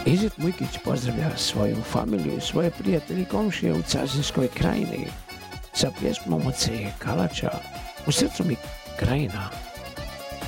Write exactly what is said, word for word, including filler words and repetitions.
Izet Mujkić pozdravlja svoju familiju, svoje prijatelje i komšije u Cazinskoj krajini sa pjesmom od Seje Kalača. U srcu mi krajina.